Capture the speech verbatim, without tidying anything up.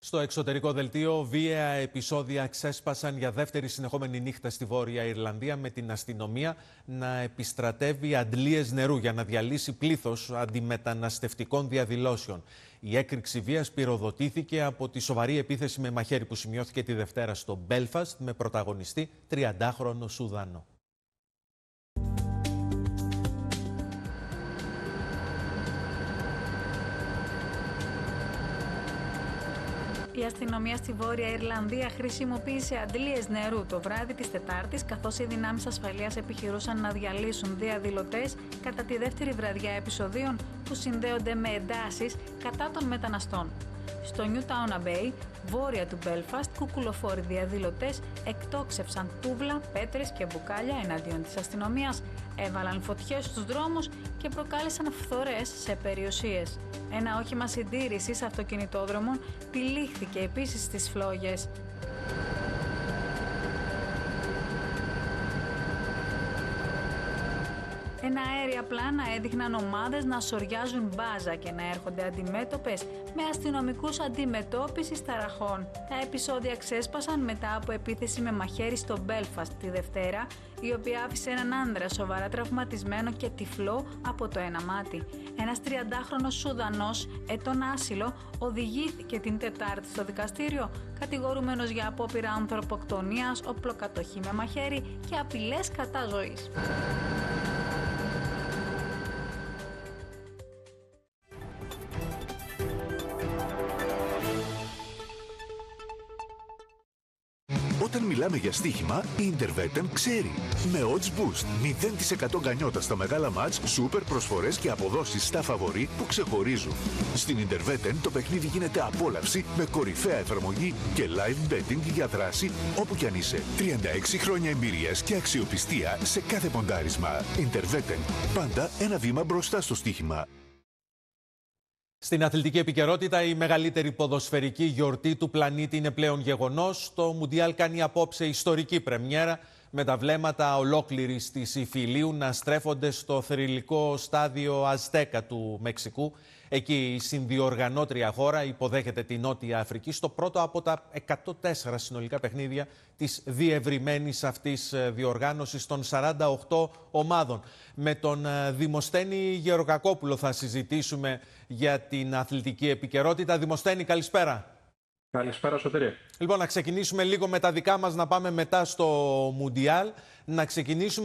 Στο εξωτερικό δελτίο, βίαια επεισόδια ξέσπασαν για δεύτερη συνεχόμενη νύχτα στη Βόρεια Ιρλανδία, με την αστυνομία να επιστρατεύει αντλίες νερού για να διαλύσει πλήθος αντιμεταναστευτικών διαδηλώσεων. Η έκρηξη βίας πυροδοτήθηκε από τη σοβαρή επίθεση με μαχαίρι που σημειώθηκε τη Δευτέρα στο Μπέλφαστ με πρωταγωνιστή τριαντάχρονο Σουδανό. Η αστυνομία στη Βόρεια Ιρλανδία χρησιμοποίησε αντλίες νερού το βράδυ της Τετάρτης, καθώς οι δυνάμεις ασφαλείας επιχειρούσαν να διαλύσουν διαδηλωτές κατά τη δεύτερη βραδιά επεισοδίων που συνδέονται με εντάσεις κατά των μεταναστών. Στο Newtown Abbey, βόρεια του Belfast, κουκουλοφόροι διαδηλωτές εκτόξευσαν τούβλα, πέτρες και μπουκάλια εναντίον της αστυνομίας, έβαλαν φωτιές στους δρόμους και προκάλεσαν φθορές σε περιουσίες. Ένα όχημα συντήρησης αυτοκινητόδρομων τυλίχθηκε επίσης στις φλόγες. Ένα αέρια πλάνα έδειχναν ομάδες να σοριάζουν μπάζα και να έρχονται αντιμέτωπες με αστυνομικούς αντιμετώπισης ταραχών. Τα επεισόδια ξέσπασαν μετά από επίθεση με μαχαίρι στο Μπέλφαστ τη Δευτέρα, η οποία άφησε έναν άνδρα σοβαρά τραυματισμένο και τυφλό από το ένα μάτι. Ένας τριαντάχρονος Σουδανός, ετών άσυλο, οδηγήθηκε την Τετάρτη στο δικαστήριο, κατηγορούμενος για απόπειρα ανθρωποκτονίας, οπλοκατοχή με μαχαίρι και απειλές κατά ζωής. Όταν μιλάμε για στοίχημα, η Intervetten ξέρει. Με Odds Boost, μηδέν τοις εκατό γκανιότα στα μεγάλα μάτς, σούπερ προσφορές και αποδόσεις στα φαβορί που ξεχωρίζουν. Στην Intervetten το παιχνίδι γίνεται απόλαυση με κορυφαία εφαρμογή και live betting για δράση όπου κι αν είσαι. τριάντα έξι χρόνια εμπειρίας και αξιοπιστία σε κάθε ποντάρισμα. Intervetten, πάντα ένα βήμα μπροστά στο στοίχημα. Στην αθλητική επικαιρότητα, η μεγαλύτερη ποδοσφαιρική γιορτή του πλανήτη είναι πλέον γεγονός. Το Μουντιάλ κάνει απόψε ιστορική πρεμιέρα, με τα βλέμματα ολόκληρης της Ιφιλίου να στρέφονται στο θρυλικό στάδιο Αζτέκα του Μεξικού. Εκεί η συνδιοργανώτρια χώρα υποδέχεται τη Νότια Αφρική στο πρώτο από τα εκατόν τέσσερα συνολικά παιχνίδια της διευρυμένης αυτής διοργάνωσης των σαράντα οκτώ ομάδων. Με τον Δημοσθένη Γεωργακόπουλο θα συζητήσουμε για την αθλητική επικαιρότητα. Δημοσθένη, καλησπέρα. Καλησπέρα, Σωτήρη. Λοιπόν, να ξεκινήσουμε λίγο με τα δικά μας, να πάμε μετά στο Μουντιάλ. Να ξεκινήσουμε